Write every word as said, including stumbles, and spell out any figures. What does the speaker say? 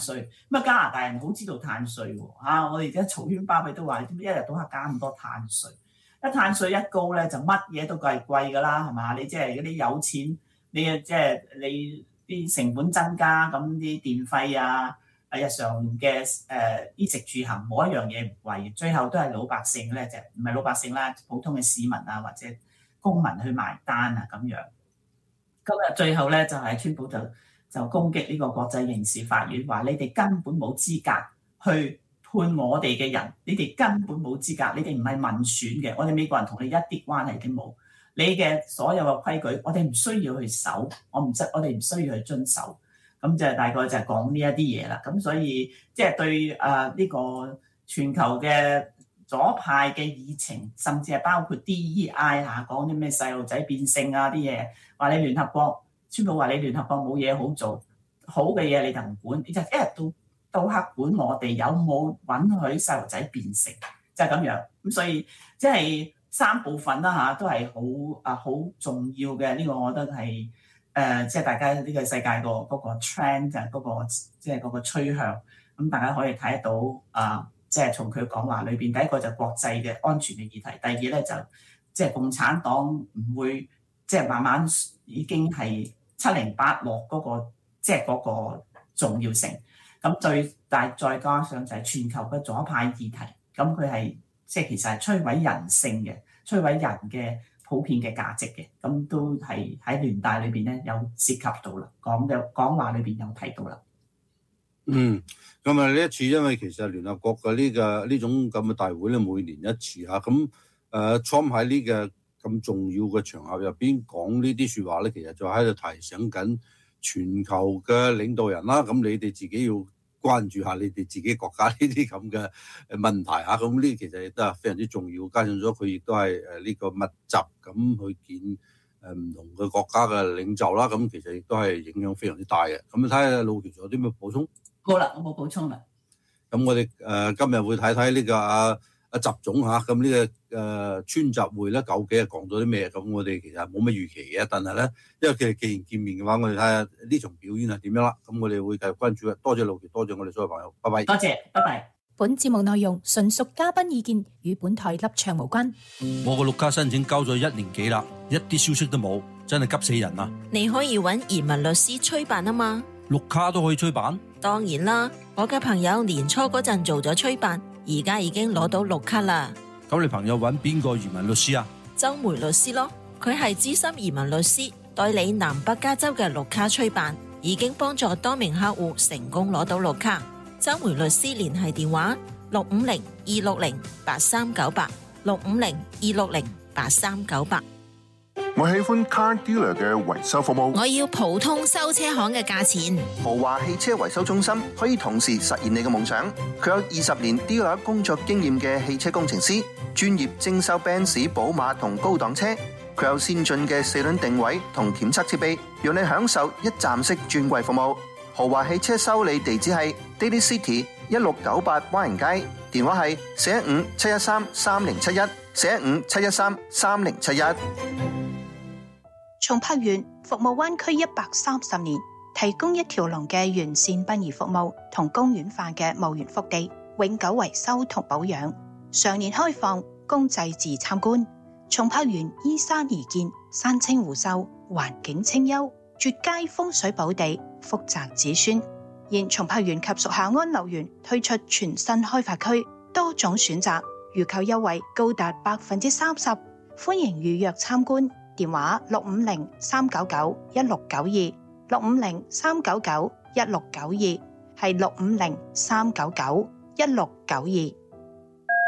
稅。咁啊加拿大人好知道碳稅喎、啊、我哋而家嘈喧巴閉都話，點解一日到黑加咁多碳稅？一碳稅一高咧，就乜嘢都係貴㗎啦，係嘛？你即係嗰啲有錢，你啊即係你啲成本增加，咁啲電費啊，日常嘅誒衣食住行冇一樣嘢唔貴，最後都係老百姓咧，就唔係老百姓啦，普通嘅市民啊或者公民去埋單啊咁樣。今日最後咧就係、是、川普就就攻擊呢個國際刑事法院，話你哋根本冇資格去判我哋嘅人，你哋根本冇資格，你哋唔係民選嘅，我哋美國人同你一啲關係都冇，你嘅所有嘅規矩，我哋唔需要去守，我唔執，我哋唔需要去遵守，咁就大概就係講呢一啲嘢啦。咁所以即係、就是、對啊呢、這個全球嘅左派嘅議程，甚至係包括 D E I 嚇講啲咩細路仔變性啊啲嘢，話你聯合國，川普話你聯合國冇嘢好做，好嘅嘢你就唔管，你就一日到到黑管我哋有冇允許細路仔變性，就係、是、咁樣。咁所以即係三部分啦嚇，都係好啊好重要嘅。呢、這個我覺得係誒，即係大家呢個世界個嗰個 trend 就係嗰個即係嗰個趨向。咁大家可以睇得到啊，即係從佢講話裏邊，第一個就國際嘅安全嘅議題，第二咧就即係共產黨唔會即係慢慢已經係七零八落嗰個即係嗰個重要性。咁最大再加上就係全球嘅左派議題，咁佢係即係其實係摧毀人性嘅，摧毀人嘅普遍嘅價值嘅，咁都係喺聯大裏邊咧有涉及到啦，講嘅講話裏邊有提到啦。 嗯，咁啊呢一次因為其實聯合國嘅呢個呢種咁嘅大會咧每年一次嚇，咁誒 Trump 喺呢個咁重要嘅場合入邊講呢啲説話咧，其實就喺度提醒緊全球嘅領導人啦，咁你哋自己要關注下你哋自己國家呢啲咁嘅問題嚇，咁呢其實亦都係非常之重要。加上咗佢亦都係誒呢個密集咁去見誒唔同嘅國家嘅領袖啦，咁其實亦都係影響非常之大嘅。咁睇下路橋仲有啲咩補充？ 好啦，我冇補充啦。 咁我哋誒、呃、今日會睇睇呢個阿阿習總嚇，咁呢、這個誒、呃、川習會咧究竟係講咗啲咩？咁我哋其實冇乜預期嘅，但係咧，因為佢哋既然見面嘅話，我哋睇下呢場表演係點樣啦。咁我哋會繼續關注嘅。多謝路橋，多謝我哋所有朋友，拜拜。 多謝，拜拜。 本節目內容純屬嘉賓意見，與本台立場無關。 我個綠卡申請交咗一年幾啦，一啲消息都冇，真係急死人啊！ 你可以揾移民律師催辦啊嘛。 綠卡都可以催辦？ 當然啦，我嘅朋友年初嗰陣做咗催辦，而家已經攞到綠卡啦。 咁你朋友揾邊個移民律師啊？ 周梅律師咯，佢係資深移民律師，代理南北加州嘅綠卡催辦，已經幫助多名客戶成功攞到綠卡。周梅律師聯繫電話六五零二六零八三九八六五零二六零八三九八。 我喜歡 Car Dealer 嘅維修服務。 我要普通修車行嘅價錢。 豪華汽車維修中心可以同時實現你嘅夢想。佢有二十年 dealer 工作經驗嘅汽車工程師，專業徵收 Benz、寶馬同高檔車。佢有先進嘅四輪定位同檢測設備，讓你享受一站式專櫃服務。豪華汽車修理地址係 Daly City 一六九八灣人街，電話係四一五七一三三零七一四一五七一三三零七一。 松柏園服務灣區一百三十年，提供一條龍嘅完善殯儀服務同公園化嘅墓園福地，永久維修同保養，常年開放供祭祀參觀。松柏園依山而建，山清湖秀，環境清幽，絕佳風水寶地，福澤子孫。現松柏園及屬下安樂園推出全新開發區，多種選擇，預購優惠高達百分之三十，歡迎預約參觀。電話六五零三九九一六九二六五零三九九一六九二係六五零三九九一六九二。